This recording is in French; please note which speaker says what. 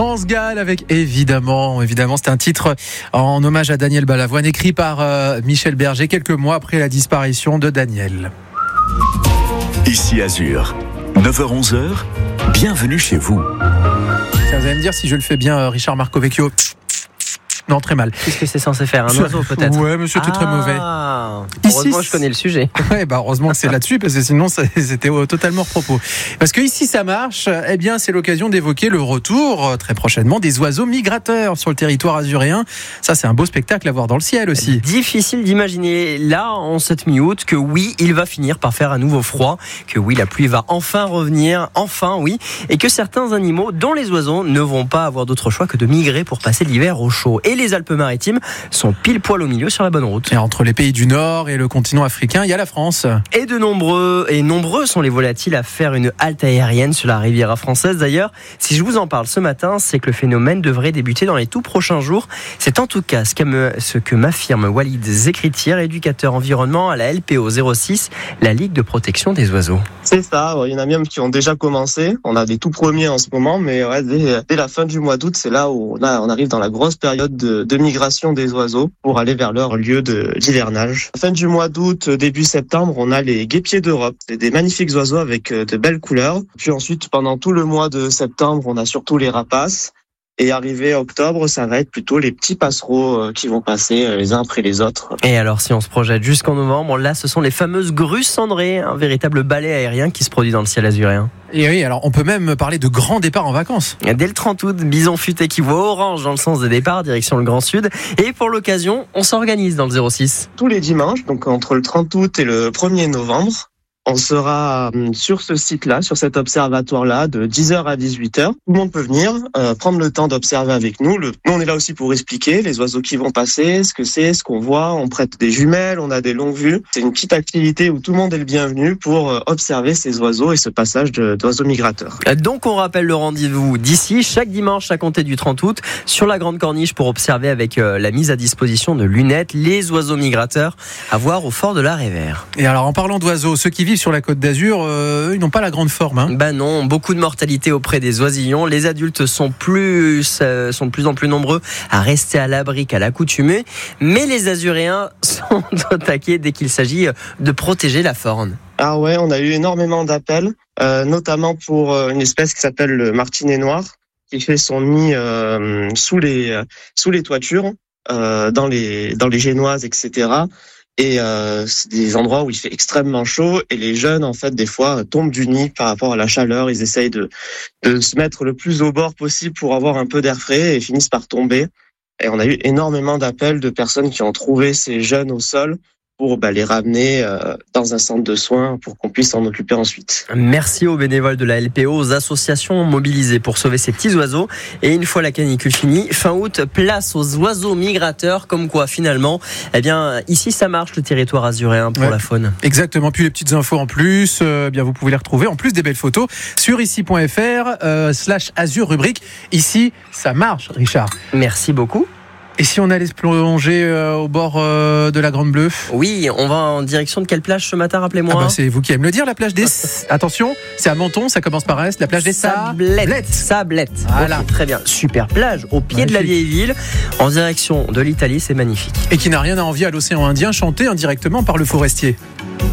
Speaker 1: France Gall avec évidemment, c'était un titre en hommage à Daniel Balavoine, écrit par Michel Berger quelques mois après la disparition de Daniel.
Speaker 2: Ici Azur, 9h-11h, bienvenue chez vous.
Speaker 1: Vous allez me dire si je le fais bien, Richard Marcovecchio. Non, très mal.
Speaker 3: Qu'est-ce que c'est censé faire? Un oiseau peut-être?
Speaker 1: Ouais, mais c'était très mauvais.
Speaker 3: Heureusement, je connais le sujet.
Speaker 1: Ouais, heureusement que c'est là-dessus, parce que sinon, c'était totalement hors propos. Parce que ici, ça marche. Eh bien, c'est l'occasion d'évoquer le retour, très prochainement, des oiseaux migrateurs sur le territoire azuréen. Ça, c'est un beau spectacle à voir dans le ciel aussi.
Speaker 3: Difficile d'imaginer, là, en cette mi-août, que oui, il va finir par faire à nouveau froid, que oui, la pluie va enfin revenir, et que certains animaux, dont les oiseaux, ne vont pas avoir d'autre choix que de migrer pour passer l'hiver au chaud. Et les Alpes-Maritimes sont pile poil au milieu sur la bonne route.
Speaker 1: Et entre les pays du Nord et le continent africain, il y a la France.
Speaker 3: Et nombreux sont les volatiles à faire une halte aérienne sur la Riviera française. D'ailleurs, si je vous en parle ce matin, c'est que le phénomène devrait débuter dans les tout prochains jours. C'est en tout cas ce que m'affirme Walid Zekritier, éducateur environnement à la LPO 06, la Ligue de protection des oiseaux.
Speaker 4: C'est ça, il y en a même qui ont déjà commencé. On a des tout premiers en ce moment, mais dès la fin du mois d'août, c'est là où on arrive dans la grosse période de migration des oiseaux pour aller vers leur lieu d'hivernage. Fin du mois d'août, début septembre, on a les guêpiers d'Europe. C'est des magnifiques oiseaux avec de belles couleurs. Puis ensuite, pendant tout le mois de septembre, on a surtout les rapaces. Et arrivé octobre, ça va être plutôt les petits passereaux qui vont passer les uns après les autres.
Speaker 3: Et alors, si on se projette jusqu'en novembre, là, ce sont les fameuses grues cendrées, un véritable balai aérien qui se produit dans le ciel azuréen.
Speaker 1: Et oui, alors on peut même parler de grands départs en vacances.
Speaker 3: Dès le 30 août, bison futé qui voit orange dans le sens des départs, direction le Grand Sud. Et pour l'occasion, on s'organise dans le 06.
Speaker 4: Tous les dimanches, donc entre le 30 août et le 1er novembre, on sera sur ce site-là, sur cet observatoire-là, de 10h à 18h. Tout le monde peut venir, prendre le temps d'observer avec nous. Nous, on est là aussi pour expliquer les oiseaux qui vont passer, ce que c'est, ce qu'on voit. On prête des jumelles, on a des longues vues. C'est une petite activité où tout le monde est le bienvenu pour observer ces oiseaux et ce passage d'oiseaux migrateurs.
Speaker 3: Donc, on rappelle le rendez-vous d'ici, chaque dimanche à compter du 30 août, sur la Grande Corniche pour observer avec la mise à disposition de lunettes les oiseaux migrateurs à voir au fort de la Révère.
Speaker 1: Et alors, en parlant d'oiseaux, ceux qui vivent sur la Côte d'Azur, ils n'ont pas la grande forme.
Speaker 3: Non, beaucoup de mortalité auprès des oisillons. Les adultes sont de plus en plus nombreux à rester à l'abri qu'à l'accoutumée. Mais les Azuréens sont au taquet dès qu'il s'agit de protéger la faune.
Speaker 4: Ah ouais, on a eu énormément d'appels, notamment pour une espèce qui s'appelle le martinet noir, qui fait son nid sous les toitures, dans les génoises, etc. Et c'est des endroits où il fait extrêmement chaud et les jeunes, en fait, des fois, tombent du nid par rapport à la chaleur. Ils essayent de se mettre le plus au bord possible pour avoir un peu d'air frais et finissent par tomber. Et on a eu énormément d'appels de personnes qui ont trouvé ces jeunes au sol pour les ramener dans un centre de soins pour qu'on puisse s'en occuper ensuite.
Speaker 3: Merci aux bénévoles de la LPO, aux associations mobilisées pour sauver ces petits oiseaux. Et une fois la canicule finie, fin août, place aux oiseaux migrateurs. Comme quoi, finalement, ici, ça marche le territoire azuréen pour la faune.
Speaker 1: Exactement. Puis les petites infos en plus, vous pouvez les retrouver. En plus des belles photos sur ici.fr/Azur, rubrique Ici, ça marche, Richard.
Speaker 3: Merci beaucoup.
Speaker 1: Et si on allait se plonger au bord de la Grande Bleue?
Speaker 3: Oui, on va en direction de quelle plage ce matin, rappelez-moi?
Speaker 1: C'est vous qui aimez le dire, la plage des... Attention, c'est à Menton, ça commence par S, la plage des
Speaker 3: Sablettes.
Speaker 1: Voilà.
Speaker 3: Okay, très bien, super plage, au pied de la vieille ville, en direction de l'Italie, c'est magnifique.
Speaker 1: Et qui n'a rien à envier à l'océan Indien, chanté indirectement par le forestier.